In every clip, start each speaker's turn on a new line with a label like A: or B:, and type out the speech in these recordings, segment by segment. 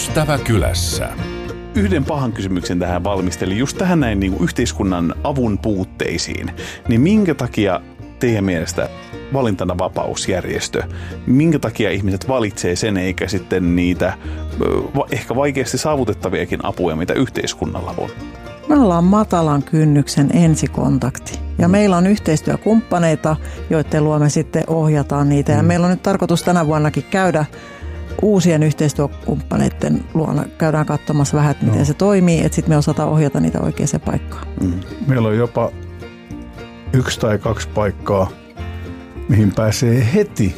A: Ystäväkylässä.
B: Yhden pahan kysymyksen tähän valmistelin, just tähän näin niin kuin yhteiskunnan avun puutteisiin. Niin minkä takia teidän mielestä valintana vapausjärjestö, minkä takia ihmiset valitsee sen eikä sitten niitä ehkä vaikeasti saavutettaviakin apuja, mitä yhteiskunnalla on?
C: Me ollaan matalan kynnyksen ensikontakti ja meillä on yhteistyökumppaneita, joiden luo me sitten ohjataan niitä. Ja meillä on nyt tarkoitus tänä vuonnakin käydä uusien yhteistyökumppaneiden luona. Käydään katsomassa vähän, että miten se toimii, että sitten me osataan ohjata niitä oikeaan paikkaan.
D: Meillä on jopa 1 tai 2 paikkaa, mihin pääsee heti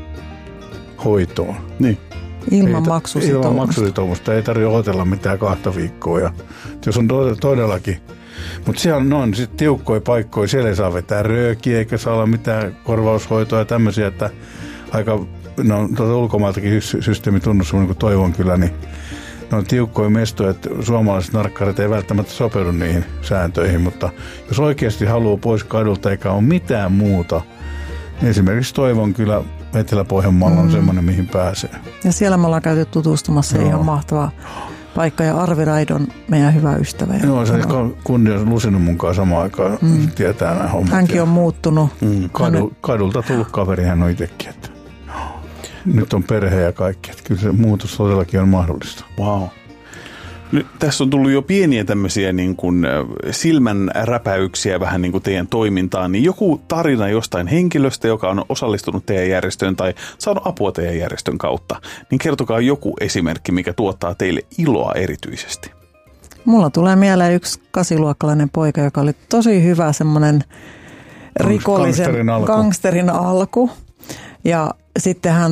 D: hoitoon.
B: Niin.
C: Ilman maksusitoumusta.
D: Ei tarvitse odotella mitään 2 viikkoa. Ja jos on todellakin. Mutta siellä on sitten tiukkoja paikkoja. Siellä ei saa vetää röökiä eikä saa olla mitään korvaushoitoa ja tämmöisiä. Että aika, ulkomailtakin systeemi tunnustuu, niin kuin toivon kyllä, niin ne on tiukkoja mestoja, että suomalaiset narkkarit ei välttämättä sopeudu niihin sääntöihin. Mutta jos oikeasti haluaa pois kadulta eikä ole mitään muuta, esimerkiksi toivon kyllä Etelä-Pohjanmaalla on semmoinen, mihin pääsee.
C: Ja siellä me ollaan käyty tutustumassa, ihan mahtava paikka. Ja Arvi Raidon meidän hyvä ystävä.
D: Joo, se kundi on lusinut mukaan samaan aikaan. Tietää nämä hommat.
C: Hänkin on muuttunut.
D: Kadulta tullut kaveri, hän on itsekin. Että nyt on perhe ja kaikki. Että kyllä se muutos todellakin on mahdollista.
B: Wow. Nyt tässä on tullut jo pieniä tämmöisiä niin kuin silmän räpäyksiä vähän niin kuin teidän toimintaan, niin joku tarina jostain henkilöstä, joka on osallistunut teidän järjestöön tai saanut apua teidän järjestön kautta, niin kertokaa joku esimerkki, mikä tuottaa teille iloa erityisesti.
C: Mulla tulee mieleen yksi 8-luokkalainen poika, joka oli tosi hyvä semmoinen rikollisen gangsterin alku. Ja sitten hän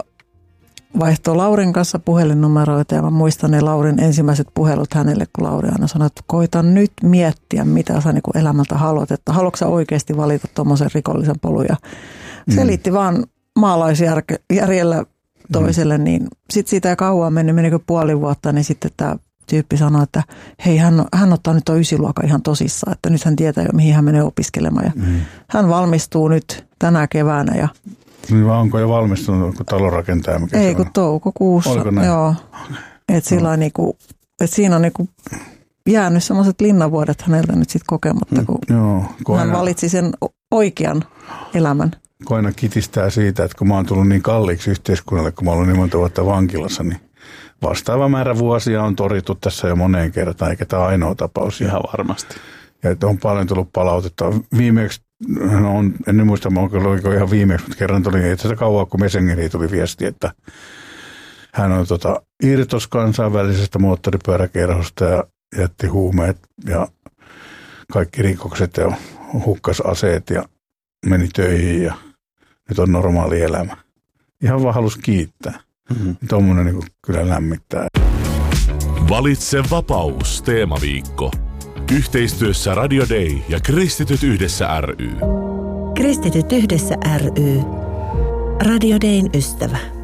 C: vaihtoi Laurin kanssa puhelinnumeroita ja mä muistan ne Laurin ensimmäiset puhelut hänelle, kun Lauri aina sanoi, että koita nyt miettiä, mitä sä niin kuin elämältä haluat, että haluatko sä oikeasti valita tuommoisen rikollisen polun. Ja selitti vaan maalaisjärjellä toiselle, niin sitten siitä ei kauan menikö puoli vuotta, niin sitten tämä tyyppi sanoi, että hei, hän ottaa nyt 9-luokan ihan tosissaan, että nyt hän tietää jo, mihin hän menee opiskelemaan. Ja hän valmistuu nyt tänä keväänä ja
D: niin vaan onko jo valmistunut kun talonrakentaja?
C: Ei, kun toukokuussa. Joo. Että siinä on niinku jäänyt sellaiset linnavuodet häneltä nyt sitten kokematta, kun hän valitsi sen oikean elämän.
D: Koina kitistää siitä, että kun mä oon tullut niin kalliiksi yhteiskunnalle, kun mä oon ollut niin monta vuotta vankilassa, niin vastaava määrä vuosia on torittu tässä jo moneen kertaan, eikä tämä ainoa tapaus.
B: Ihan varmasti.
D: Ja että on paljon tullut palautetta. Viimeksi, en muista, oliko ihan viimeksi, mutta kerran tuli itse asiassa kauan, kun Messengeriin tuli viesti, että hän on irtos kansainvälisestä moottoripyöräkerhosta ja jätti huumeet ja kaikki rikokset ja hukkas aseet ja meni töihin ja nyt on normaali elämä. Ihan vaan halusi kiittää. Tuommoinen niin kyllä lämmittää.
A: Valitse vapaus -teemaviikko. Yhteistyössä Radio Day ja Kristityt yhdessä ry.
E: Kristityt yhdessä ry. Radio Dayn ystävä.